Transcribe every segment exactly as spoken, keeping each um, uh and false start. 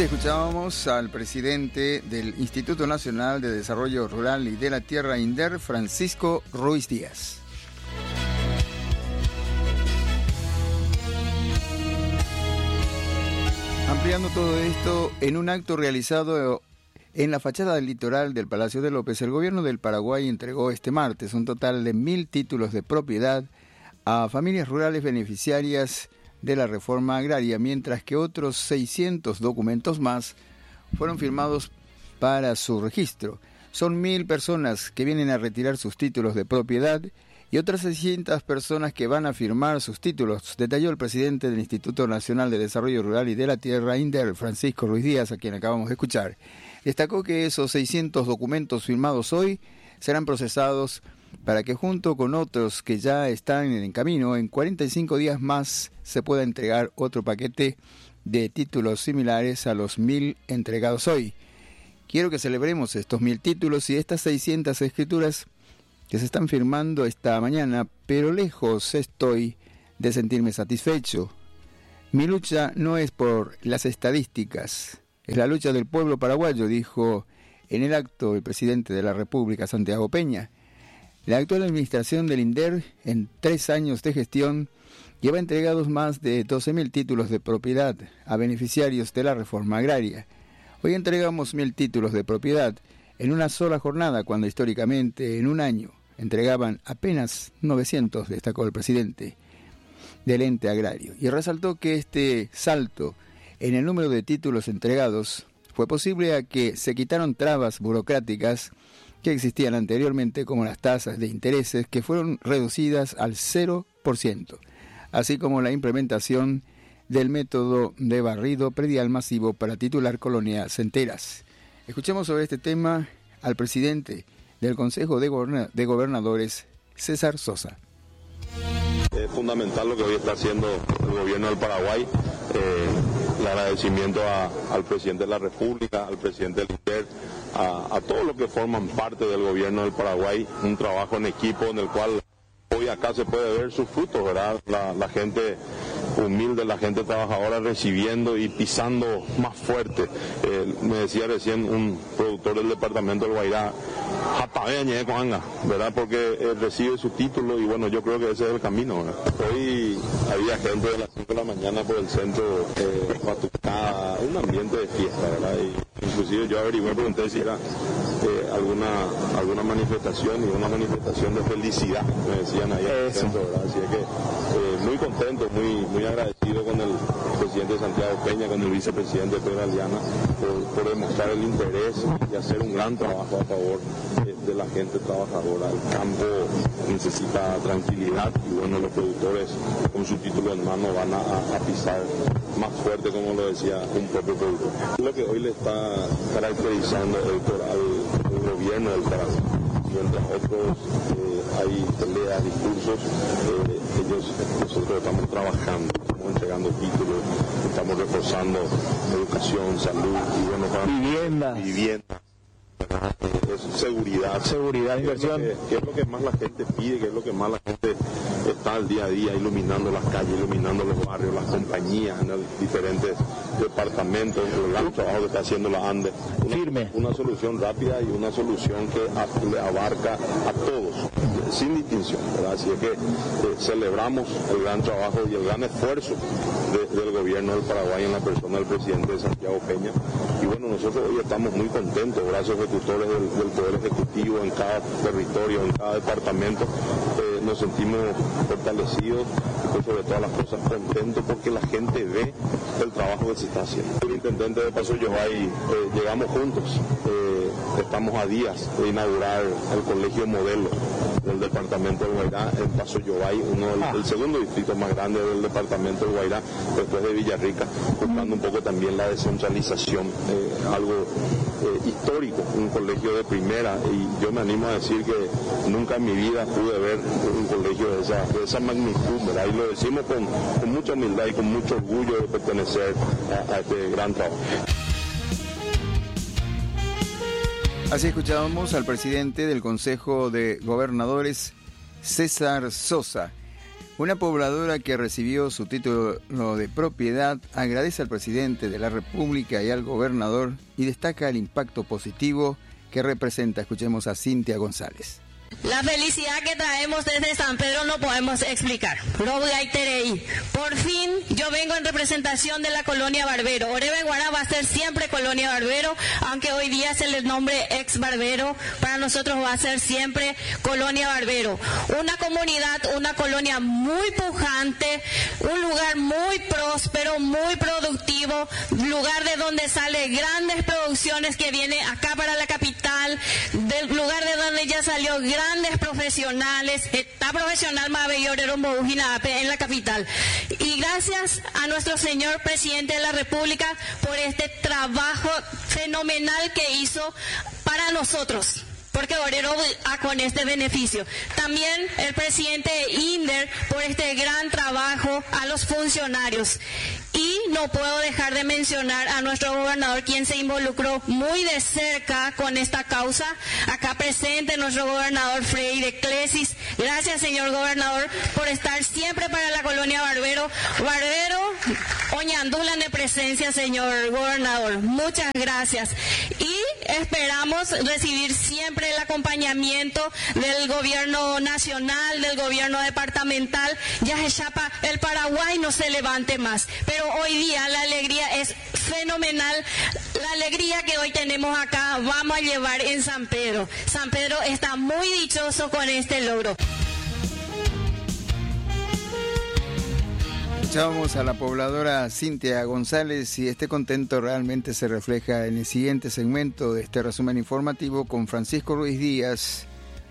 Así escuchábamos al presidente del Instituto Nacional de Desarrollo Rural y de la Tierra, INDER, Francisco Ruiz Díaz. Ampliando todo esto, en un acto realizado en la fachada del litoral del Palacio de López, el gobierno del Paraguay entregó este martes un total de mil títulos de propiedad a familias rurales beneficiarias de la reforma agraria, mientras que otros seiscientos documentos más fueron firmados para su registro. Son mil personas que vienen a retirar sus títulos de propiedad y otras seiscientas personas que van a firmar sus títulos, detalló el presidente del Instituto Nacional de Desarrollo Rural y de la Tierra, INDER, Francisco Ruiz Díaz, a quien acabamos de escuchar. Destacó que esos seiscientos documentos firmados hoy serán procesados para que junto con otros que ya están en camino, en cuarenta y cinco días más se pueda entregar otro paquete de títulos similares a los mil entregados hoy. Quiero que celebremos estos mil títulos y estas seiscientas escrituras que se están firmando esta mañana, pero lejos estoy de sentirme satisfecho. Mi lucha no es por las estadísticas, es la lucha del pueblo paraguayo, dijo en el acto el presidente de la República, Santiago Peña. La actual administración del INDER, en tres años de gestión, lleva entregados más de doce mil títulos de propiedad a beneficiarios de la reforma agraria. Hoy entregamos mil títulos de propiedad en una sola jornada, cuando históricamente en un año entregaban apenas novecientos, destacó el presidente del ente agrario. Y resaltó que este salto en el número de títulos entregados fue posible a que se quitaron trabas burocráticas que existían anteriormente, como las tasas de intereses, que fueron reducidas al cero por ciento, así como la implementación del método de barrido predial masivo para titular colonias enteras. Escuchemos sobre este tema al presidente del Consejo de, Goberna- de Gobernadores, César Sosa. Es fundamental lo que hoy está haciendo el gobierno del Paraguay. Eh, el agradecimiento a, al presidente de la República, al presidente del INDER, a, a todos los que forman parte del gobierno del Paraguay, un trabajo en equipo en el cual hoy acá se puede ver sus frutos, ¿verdad? La, la gente humilde, la gente trabajadora recibiendo y pisando más fuerte. Eh, me decía recién un productor del departamento del Guairá, ¿verdad? Porque eh, recibe su título y bueno, yo creo que ese es el camino, ¿verdad? Hoy había gente de las cinco de la mañana por el centro, eh, patucada, un ambiente de fiesta, ¿verdad? Y inclusive yo averigué, pregunté si era eh, alguna alguna manifestación, y una manifestación de felicidad, me decían ahí en el centro, ¿verdad? Así es que eh, muy contento, muy, muy agradecido con el presidente Santiago Peña, con el vicepresidente Pedro Aliana, por, por demostrar el interés y hacer un gran trabajo a favor de, de la gente trabajadora. El campo necesita tranquilidad y bueno, los productores con su título en mano van a, a pisar más fuerte, como lo decía un propio productor. Lo que hoy le está caracterizando Héctor, al, al gobierno del Paraguay, mientras otros eh, hay peleas, discursos, eh, ellos, nosotros estamos trabajando, estamos entregando títulos, estamos reforzando educación, salud y bueno, para vivienda. vivienda. Es seguridad, seguridad, inversión. ¿Qué es, que, ¿Qué es lo que más la gente pide? ¿Qué es lo que más la gente está al día a día iluminando las calles, iluminando los barrios, las compañías en los diferentes departamentos, el gran trabajo que está haciendo la ANDE? Una, Firme. Una solución rápida y una solución que a, le abarca a todos, sin distinción, ¿verdad? Así es que eh, celebramos el gran trabajo y el gran esfuerzo de, del gobierno del Paraguay en la persona del presidente Santiago Peña. Y bueno, nosotros hoy estamos muy contentos, brazos ejecutores del, del Poder Ejecutivo en cada territorio, en cada departamento. Eh, nos sentimos fortalecidos y por sobre todas las cosas contentos porque la gente ve el trabajo que se está haciendo. El intendente de Paso Yobay, eh, llegamos juntos, eh, estamos a días de inaugurar el colegio modelo del departamento del Guairá en Paso Yobay, uno del, el segundo distrito más grande del departamento del Guairá, después de Villarrica, buscando un poco también la descentralización, eh, algo eh, histórico, un colegio de primera, y yo me animo a decir que nunca en mi vida pude ver un colegio de esa, de esa magnitud, ¿verdad? Y lo decimos con, con mucha humildad y con mucho orgullo de pertenecer a, a este gran trabajo. Así escuchábamos al presidente del Consejo de Gobernadores, César Sosa. Una pobladora que recibió su título de propiedad agradece al presidente de la República y al gobernador y destaca el impacto positivo que representa. Escuchemos a Cintia González. La felicidad que traemos desde San Pedro no podemos explicar. Por fin yo vengo en representación de la colonia Barbero. Oreve Guará va a ser siempre colonia Barbero, aunque hoy día se les nombre ex Barbero, para nosotros va a ser siempre colonia Barbero. Una comunidad, una colonia muy pujante, un lugar muy próspero, muy productivo, lugar de donde sale grandes producciones que viene acá para la capital, del lugar de donde ya salió grandes profesionales, está profesional Mabellorero en la capital. Y gracias a nuestro señor presidente de la República por este trabajo fenomenal que hizo para nosotros, porque Orero con este beneficio. También el presidente de INDER por este gran trabajo, a los funcionarios. Y no puedo dejar de mencionar a nuestro gobernador, quien se involucró muy de cerca con esta causa. Acá presente nuestro gobernador Freire Clesis. Gracias, señor gobernador, por estar siempre para la colonia Barbero. Barbero, Oñandula de presencia, señor gobernador. Muchas gracias. Y esperamos recibir siempre el acompañamiento del gobierno nacional, del gobierno departamental. Ya Chapa, el Paraguay no se levante más. Pero hoy día la alegría es fenomenal. La alegría que hoy tenemos acá vamos a llevar en San Pedro. San Pedro está muy dichoso con este logro. Escuchábamos a la pobladora Cintia González y este contento realmente se refleja en el siguiente segmento de este resumen informativo con Francisco Ruiz Díaz,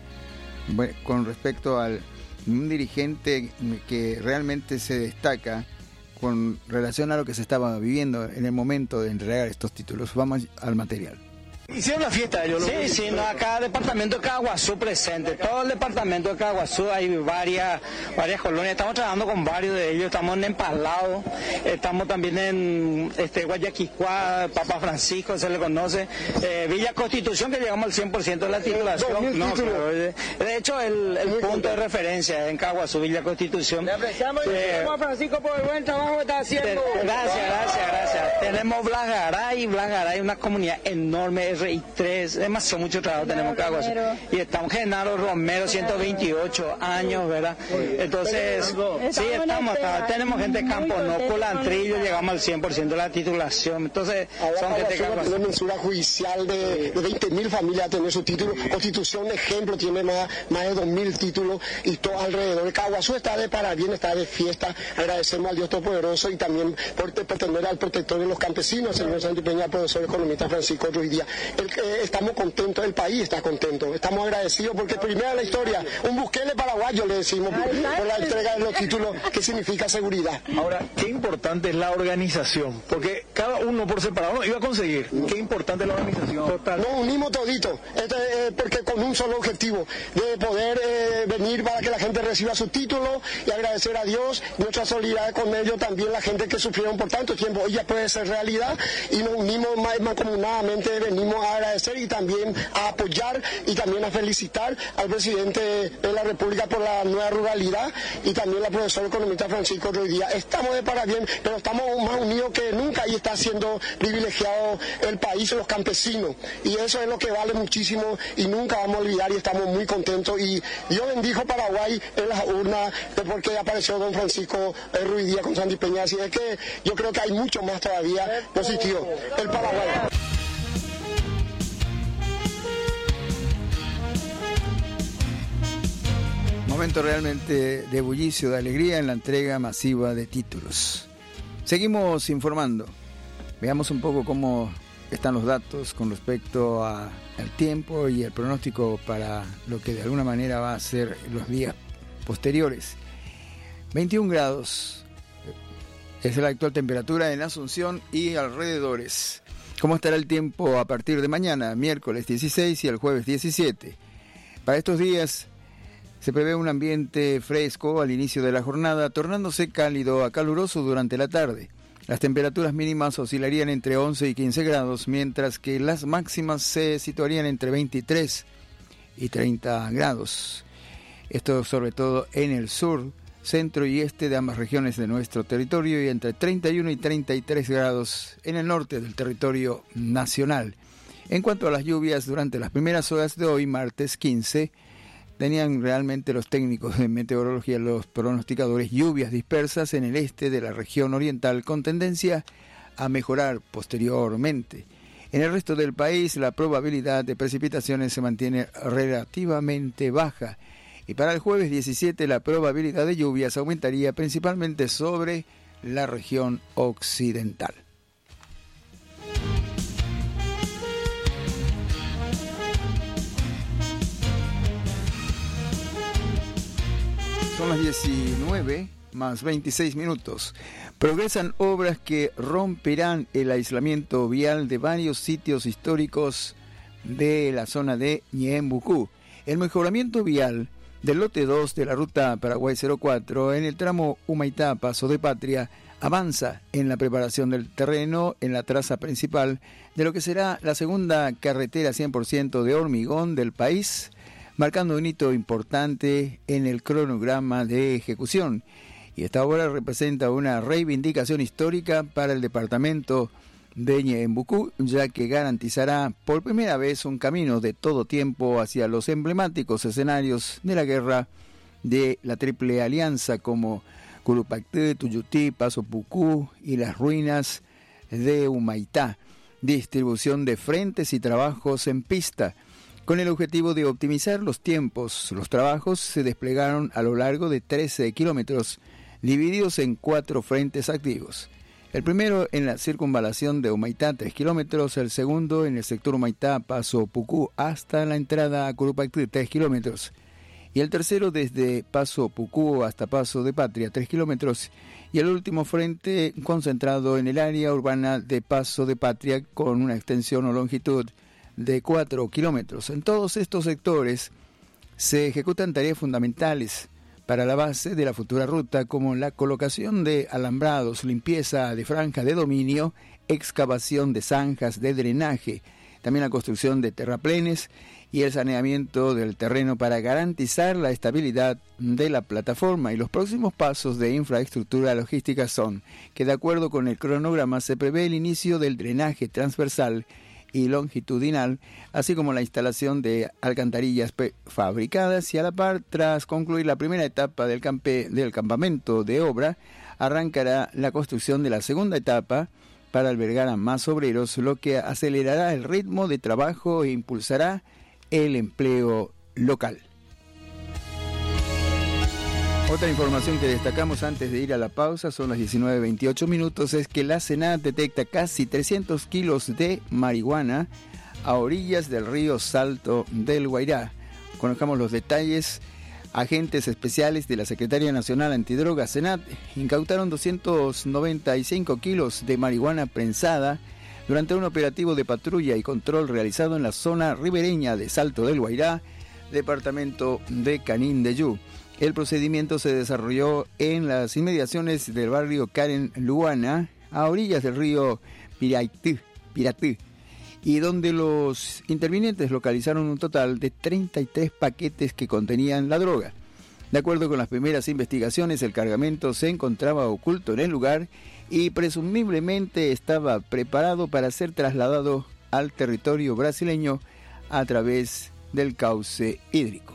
bueno, con respecto a un dirigente que realmente se destaca con relación a lo que se estaba viviendo en el momento de entregar estos títulos. Vamos al material. Hicieron la fiesta ellos, ¿no? Sí, sí, no, acá departamento de Caguazú presente, todo el departamento de Caguazú, hay varias varias colonias, estamos trabajando con varios de ellos, estamos en Empalado, estamos también en este Guayaquiscuá, Papa Francisco, se le conoce, eh, Villa Constitución, que llegamos al cien por ciento de la titulación. No, pero, de, de hecho, el, el punto de referencia en Caguazú, Villa Constitución. Le apreciamos eh, Papa Francisco por el buen trabajo que está haciendo. Te, gracias, gracias, gracias. Tenemos Blasgaray, Blasgaray, una comunidad enorme, R I tres, demasiado mucho trabajo tenemos que hacer. Y estamos Genaro Romero, ciento veintiocho años, ¿verdad? Entonces, sí, estamos acá. Tenemos gente de Campo No, Colantrillo, llegamos al cien por ciento de la titulación. Entonces, son gente que hace. Una mensura judicial de, de veinte mil familias a tener su título. Constitución, ejemplo, tiene más, más de dos mil títulos y todo alrededor. El Caguazú está de parabienes, está de fiesta. Agradecemos al Dios Todopoderoso y también por, por tener al protector de los campesinos, el señor Santi Peña, profesor economista Francisco Ruiz Díaz. El, eh, estamos contentos, el país está contento, estamos agradecidos porque primero en la historia, un Bukele paraguayo le decimos por la entrega de los títulos, que significa seguridad. Ahora, qué importante es la organización, porque cada uno por separado no iba a conseguir, qué importante es la organización. Total. Nos unimos todito, este, eh, porque con un solo objetivo, de poder eh, venir para que la gente reciba su título y agradecer a Dios, nuestra solidaridad con ellos, también la gente que sufrieron por tanto tiempo, hoy ya puede ser realidad y nos unimos más mancomunadamente, venimos a agradecer y también a apoyar y también a felicitar al presidente de la República por la nueva ruralidad y también la profesora economista Francisco Ruiz Díaz. Estamos de parabén, pero estamos más unidos que nunca y está siendo privilegiado el país, los campesinos, y eso es lo que vale muchísimo y nunca vamos a olvidar y estamos muy contentos y Dios bendijo Paraguay en las urnas porque apareció don Francisco Ruiz Díaz con Santi Peña, así es que yo creo que hay mucho más todavía positivo. El Paraguay. Momento realmente de bullicio, de alegría en la entrega masiva de títulos. Seguimos informando. Veamos un poco cómo están los datos con respecto a el tiempo y el pronóstico para lo que de alguna manera va a ser los días posteriores. veintiún grados es la actual temperatura en Asunción y alrededores. ¿Cómo estará el tiempo a partir de mañana, miércoles dieciséis y el jueves diecisiete? Para estos días se prevé un ambiente fresco al inicio de la jornada, tornándose cálido a caluroso durante la tarde. Las temperaturas mínimas oscilarían entre once y quince grados, mientras que las máximas se situarían entre veintitrés y treinta grados. Esto sobre todo en el sur, centro y este de ambas regiones de nuestro territorio y entre treinta y uno y treinta y tres grados en el norte del territorio nacional. En cuanto a las lluvias, durante las primeras horas de hoy, martes quince, tenían realmente los técnicos de meteorología, los pronosticadores, lluvias dispersas en el este de la región oriental con tendencia a mejorar posteriormente. En el resto del país, la probabilidad de precipitaciones se mantiene relativamente baja. Y para el jueves diecisiete, la probabilidad de lluvias aumentaría principalmente sobre la región occidental. Son las diecinueve más veintiséis minutos. Progresan obras que romperán el aislamiento vial de varios sitios históricos de la zona de Ñeembucú. El mejoramiento vial del lote dos de la ruta Paraguay cero cuatro en el tramo Humaitá-Paso de Patria avanza en la preparación del terreno en la traza principal de lo que será la segunda carretera cien por ciento de hormigón del país, marcando un hito importante en el cronograma de ejecución. Y esta obra representa una reivindicación histórica para el departamento de Ñeembucú, ya que garantizará por primera vez un camino de todo tiempo hacia los emblemáticos escenarios de la guerra de la Triple Alianza como Curupacté, Tuyutí, Paso Pucú y las ruinas de Humaitá. Distribución de frentes y trabajos en pista. Con el objetivo de optimizar los tiempos, los trabajos se desplegaron a lo largo de trece kilómetros, divididos en cuatro frentes activos. El primero en la circunvalación de Humaitá, tres kilómetros, el segundo en el sector Humaitá, Paso Pucú, hasta la entrada a Curupacté, tres kilómetros, y el tercero desde Paso Pucú hasta Paso de Patria, tres kilómetros, y el último frente concentrado en el área urbana de Paso de Patria con una extensión o longitud de cuatro kilómetros. En todos estos sectores se ejecutan tareas fundamentales para la base de la futura ruta, como la colocación de alambrados, limpieza de franjas de dominio, excavación de zanjas de drenaje, también la construcción de terraplenes y el saneamiento del terreno para garantizar la estabilidad de la plataforma. Y los próximos pasos de infraestructura logística son que, de acuerdo con el cronograma, se prevé el inicio del drenaje transversal y longitudinal, así como la instalación de alcantarillas fabricadas, y a la par, tras concluir la primera etapa del, campe, del campamento de obra, arrancará la construcción de la segunda etapa para albergar a más obreros, lo que acelerará el ritmo de trabajo e impulsará el empleo local. Otra información que destacamos antes de ir a la pausa, son las diecinueve veintiocho minutos, es que la SENAT detecta casi trescientos kilos de marihuana a orillas del río Salto del Guairá. Conozcamos los detalles. Agentes especiales de la Secretaría Nacional Antidrogas, SENAT, incautaron doscientos noventa y cinco kilos de marihuana prensada durante un operativo de patrulla y control realizado en la zona ribereña de Salto del Guairá, departamento de Canindeyú. El procedimiento se desarrolló en las inmediaciones del barrio Karen Luana, a orillas del río Piratí, Piratí, y donde los intervinientes localizaron un total de treinta y tres paquetes que contenían la droga. De acuerdo con las primeras investigaciones, el cargamento se encontraba oculto en el lugar y presumiblemente estaba preparado para ser trasladado al territorio brasileño a través del cauce hídrico.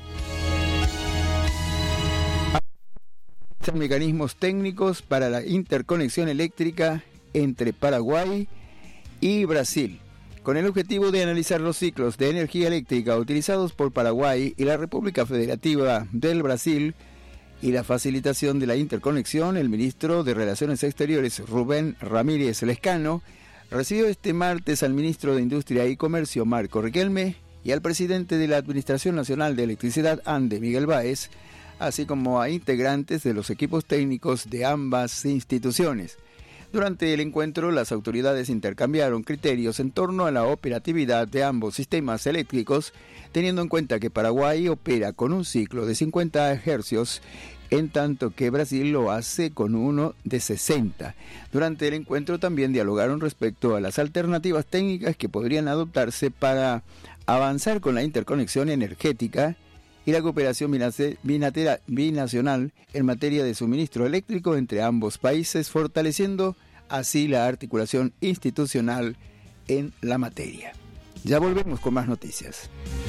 Mecanismos técnicos para la interconexión eléctrica entre Paraguay y Brasil, con el objetivo de analizar los ciclos de energía eléctrica utilizados por Paraguay y la República Federativa del Brasil y la facilitación de la interconexión. El ministro de Relaciones Exteriores, Rubén Ramírez Lescano, recibió este martes al ministro de Industria y Comercio, Marco Riquelme, y al presidente de la Administración Nacional de Electricidad, ANDE, Miguel Báez, así como a integrantes de los equipos técnicos de ambas instituciones. Durante el encuentro, las autoridades intercambiaron criterios en torno a la operatividad de ambos sistemas eléctricos, teniendo en cuenta que Paraguay opera con un ciclo de cincuenta hercios, en tanto que Brasil lo hace con uno de sesenta. Durante el encuentro también dialogaron respecto a las alternativas técnicas que podrían adoptarse para avanzar con la interconexión energética y la cooperación binacional en materia de suministro eléctrico entre ambos países, fortaleciendo así la articulación institucional en la materia. Ya volvemos con más noticias.